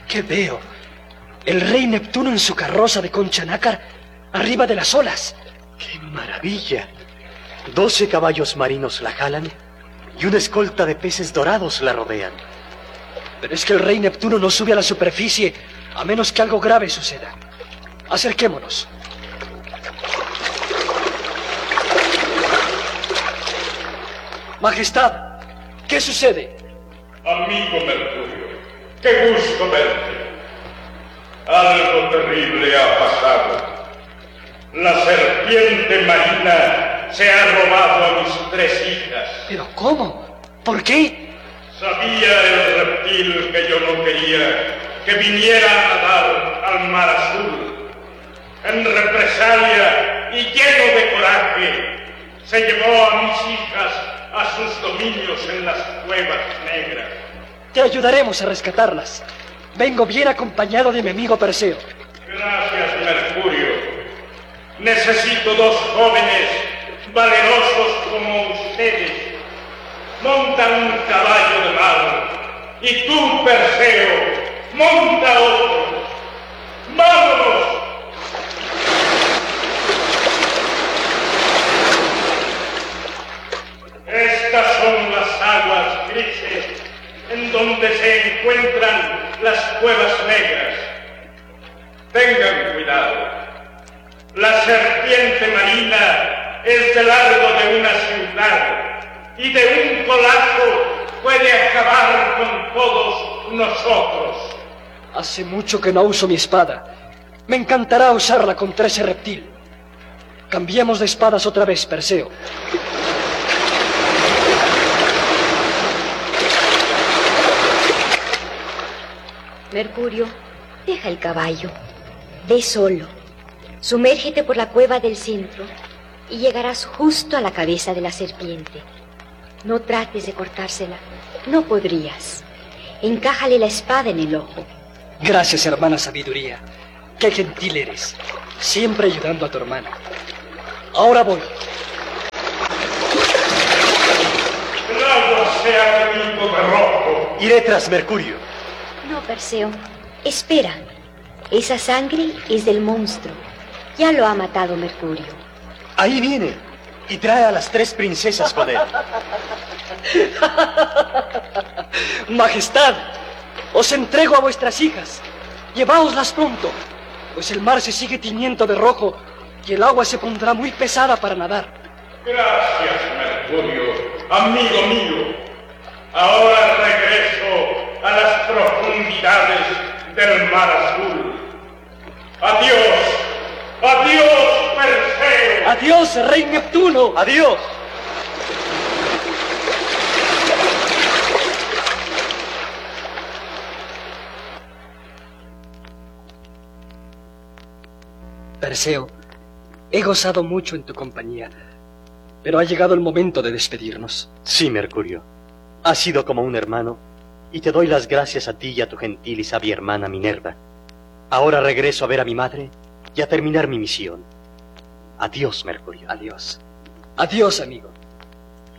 ¿Qué veo? El rey Neptuno en su carroza de concha nácar, arriba de las olas. ¡Qué maravilla! 12 caballos marinos la jalan y una escolta de peces dorados la rodean. Pero es que el rey Neptuno no sube a la superficie a menos que algo grave suceda. Acerquémonos. Majestad, ¿qué sucede? Amigo Mercurio, qué gusto verte. Algo terrible ha pasado. La serpiente marina se ha robado a mis 3 hijas. ¿Pero cómo? ¿Por qué? Sabía el reptil que yo no quería que viniera a nadar al mar azul. En represalia y lleno de coraje, se llevó a mis hijas a sus dominios en las cuevas negras. Te ayudaremos a rescatarlas. Vengo bien acompañado de mi amigo Perseo. Gracias, Mercurio. Necesito 2 jóvenes valerosos como ustedes. Monta un caballo de mar y tú, Perseo, monta otro. ¡Vámonos! Estas son las aguas grises en donde se encuentran las cuevas negras. Tengan cuidado. La serpiente marina es de largo de una ciudad y de un colazo puede acabar con todos nosotros. Hace mucho que no uso mi espada. Me encantará usarla contra ese reptil. Cambiemos de espadas otra vez, Perseo. Mercurio, deja el caballo. Ve solo. Sumérgete por la cueva del centro y llegarás justo a la cabeza de la serpiente. No trates de cortársela. No podrías. Encájale la espada en el ojo. Gracias, hermana Sabiduría. Qué gentil eres. Siempre ayudando a tu hermana. Ahora voy. El agua se ha teñido de rojo. Iré tras Mercurio. No, Perseo. Espera. Esa sangre es del monstruo. Ya lo ha matado Mercurio. Ahí viene y trae a las 3 princesas con él. Majestad, os entrego a vuestras hijas. Lleváoslas pronto, pues el mar se sigue tiñendo de rojo y el agua se pondrá muy pesada para nadar. Gracias, Mercurio, amigo mío. Ahora regreso a las profundidades del mar azul. Adiós, adiós, Perseo. Adiós, rey Neptuno. ¡Adiós! Perseo, he gozado mucho en tu compañía, pero ha llegado el momento de despedirnos. Sí, Mercurio. Has sido como un hermano y te doy las gracias a ti y a tu gentil y sabia hermana Minerva. Ahora regreso a ver a mi madre y a terminar mi misión. Adiós, Mercurio. Adiós. Adiós, amigo.